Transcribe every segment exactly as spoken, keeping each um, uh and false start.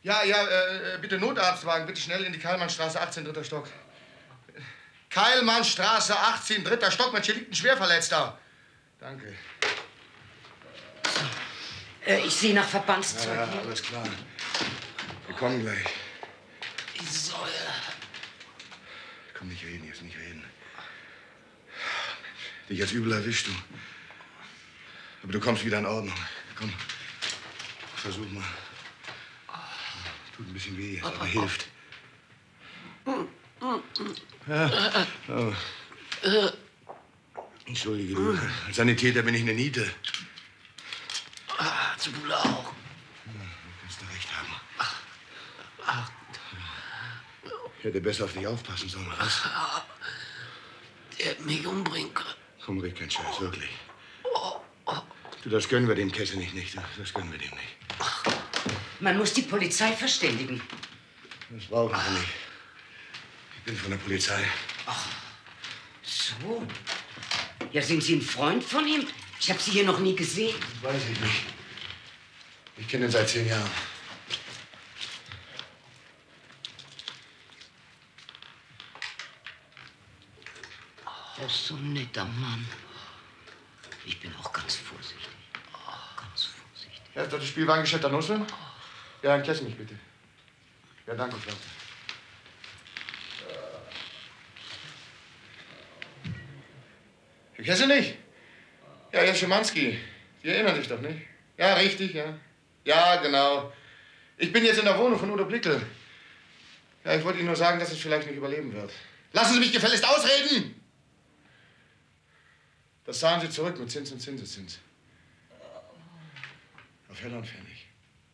Ja, ja, äh, bitte Notarztwagen, bitte schnell in die Keilmannstraße, achtzehn, dritter Stock. Keilmannstraße, achtzehn, dritter Stock, Mensch, hier liegt ein Schwerverletzter. Danke. So. Äh, ich sehe nach Verbandszeug. Ja, ja, alles klar. Wir kommen gleich. Die Säule. Komm, nicht reden, jetzt nicht reden. Dich jetzt übel erwischt, du. Aber du kommst wieder in Ordnung. Komm, versuch mal. Tut ein bisschen weh, aber hilft. Ja. Oh. Entschuldige, du. Als Sanitäter bin ich eine Niete. Ah, zu Bula auch. Ja, du kannst da recht haben. Ich hätte besser auf dich aufpassen sollen, was? Der hätte mich umbringen können. Komm, red kein Scheiß, wirklich. Du, das gönnen wir dem Kessel nicht, nicht. Das gönnen wir dem nicht. Man muss die Polizei verständigen. Das brauchen wir nicht. Ich bin von der Polizei. Ach, so. Ja, sind Sie ein Freund von ihm? Ich habe Sie hier noch nie gesehen. Weiß ich nicht. Ich kenne ihn seit zehn Jahren. Er ist so ein netter Mann. Ich bin auch ganz vorsichtig. Ganz vorsichtig. Ja, ist das das Spielwarengeschäft der Nussel? Ja, dann kess mich bitte. Ja, danke, Klaus. Ich kenne nicht. Ja, Herr Schimanski. Sie erinnern sich doch, nicht? Ja, richtig, ja. Ja, genau. Ich bin jetzt in der Wohnung von Udo Blickel. Ja, ich wollte Ihnen nur sagen, dass es vielleicht nicht überleben wird. Lassen Sie mich gefälligst ausreden! Das zahlen Sie zurück mit Zins und Zinseszins. Auf Heller und Pfennig.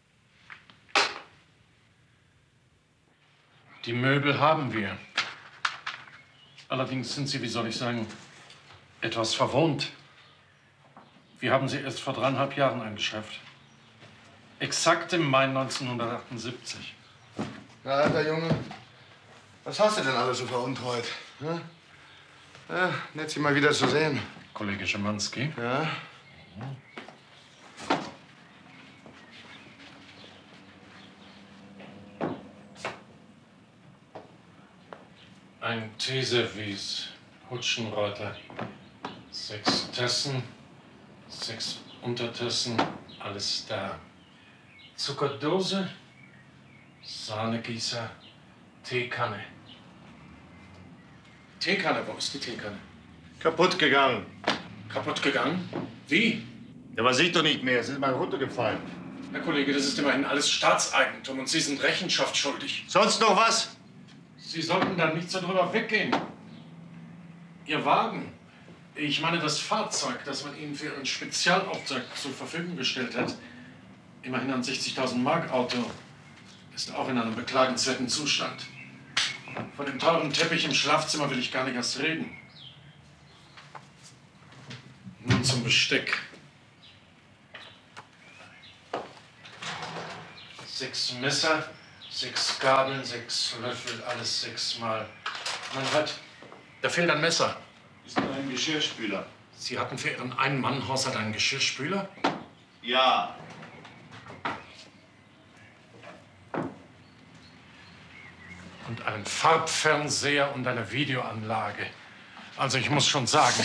Die Möbel haben wir. Allerdings sind sie, wie soll ich sagen, etwas verwohnt. Wir haben sie erst vor dreieinhalb Jahren angeschafft. Exakt im Mai neunzehnhundertachtundsiebzig. Na, alter Junge, was hast du denn alles so veruntreut? Hm? Ja, nett, Sie mal wieder zu sehen. Kollege Schimanski. Ja? Ein Teeservice, Hutschenreiter, sechs Tassen, sechs Untertassen, alles da. Zuckerdose, Sahnegießer, Teekanne. Teekanne, wo ist die Teekanne? Kaputt gegangen. Kaputt gegangen? Wie? Ja, was ich doch nicht mehr. Es ist mal runtergefallen. Herr Kollege, das ist immerhin alles Staatseigentum und Sie sind Rechenschaft schuldig. Sonst noch was? Sie sollten da nicht so drüber weggehen. Ihr Wagen, ich meine das Fahrzeug, das man Ihnen für Ihren Spezialauftrag zur Verfügung gestellt hat, immerhin ein sechzigtausend Mark Auto, ist auch in einem beklagenswerten Zustand. Von dem teuren Teppich im Schlafzimmer will ich gar nicht erst reden. Nun zum Besteck. Sechs Messer, sechs Gabeln, sechs Löffel, alles sechsmal. Man hört, da fehlt ein Messer. Ist nur ein Geschirrspüler. Sie hatten für Ihren Ein-Mann-Haushalt einen Geschirrspüler? Ja. Und einen Farbfernseher und eine Videoanlage. Also ich muss schon sagen...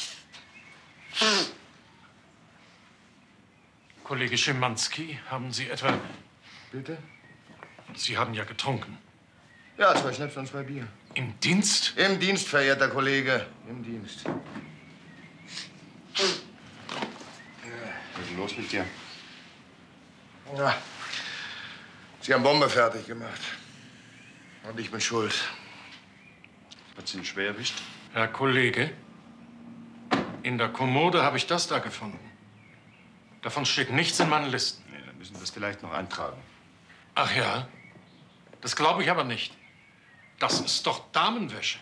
Kollege Schimanski, haben Sie etwa... Bitte? Sie haben ja getrunken. Ja, zwei Schnaps und zwei Bier. Im Dienst? Im Dienst, verehrter Kollege. Im Dienst. Was ist denn los mit dir? Ja. Sie haben Bombe fertig gemacht. Und ich bin schuld. Hat Sie ihn schwer erwischt? Herr Kollege, in der Kommode habe ich das da gefunden. Davon steht nichts in meinen Listen. Nee, dann müssen wir das vielleicht noch eintragen. Ach ja? Das glaube ich aber nicht. Das ist doch Damenwäsche.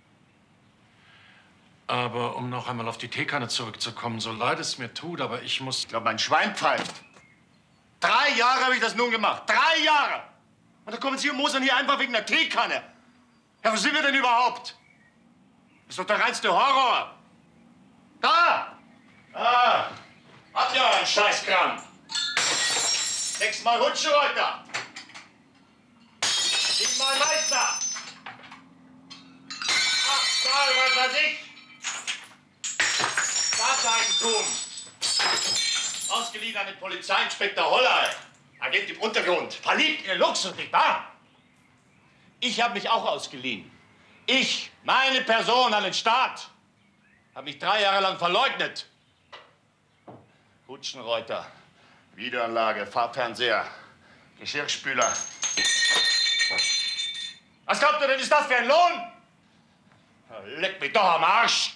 Aber um noch einmal auf die Teekanne zurückzukommen, so leid es mir tut, aber ich muss... Ich glaube, mein Schwein pfeift. Drei Jahre habe ich das nun gemacht. Drei Jahre! Und da kommen Sie und mosern hier einfach wegen der Teekanne. Ja, wo sind wir denn überhaupt? Das ist doch der reinste Horror. Da! Ah! Habt ihr einen Scheißkram? Sechsmal Hutschenreiter. mein Meister! Ach, Stahl, was weiß ich! Staatseigentum! Ausgeliehen an den Polizeiinspektor Holler. Agent im Untergrund. Verliebt in den Luxus, nicht wahr? Ich habe mich auch ausgeliehen. Ich, meine Person an den Staat, habe mich drei Jahre lang verleugnet. Kutschenreuter, Videoanlage, Farbfernseher, Geschirrspüler. Was glaubt ihr denn, ist das für ein Lohn? Leck mich doch am Arsch!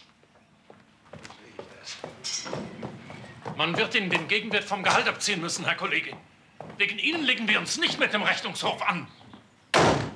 Man wird Ihnen den Gegenwert vom Gehalt abziehen müssen, Herr Kollege. Wegen Ihnen legen wir uns nicht mit dem Rechnungshof an.